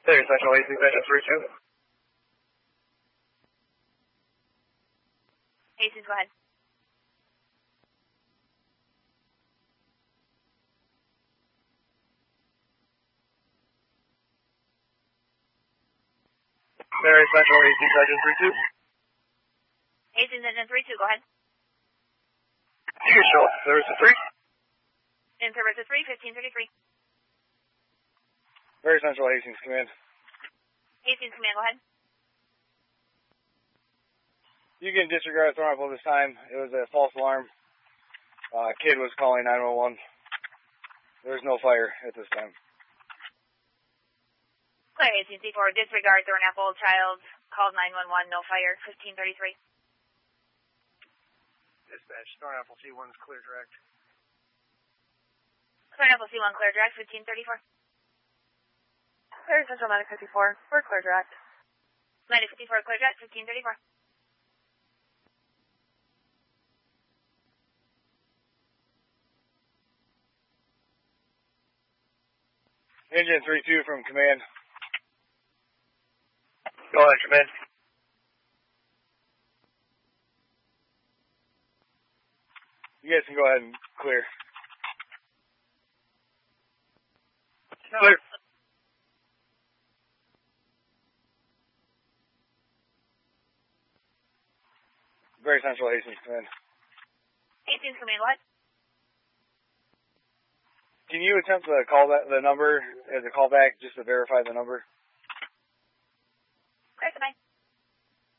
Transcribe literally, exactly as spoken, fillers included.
Clear Central Hastings engine three two. Hastings, go ahead. Clear Central Hastings engine three two. Hastings engine three two, go ahead. You show service to three. In service to three, fifteen thirty-three. Clear Central Hastings command. Hastings command, go ahead. You can disregard the throttle this time. It was a false alarm. Uh, kid was calling nine one one. There was no fire at this time. Clear Hastings C four, disregard Thornapple, child, called nine one one, no fire, fifteen thirty-three. Dispatch, Thornapple C one is clear direct. Thornapple C one, clear direct, fifteen thirty-four. Clear Central nine fifty-four, we're clear direct. nine fifty-four, clear direct, fifteen thirty-four. Engine three two from command. Go ahead, command. You guys can go ahead and clear. Clear. Very Central Hastings command. Hastings command, what? Can you attempt to call that the number as a callback just to verify the number? Clear, goodbye.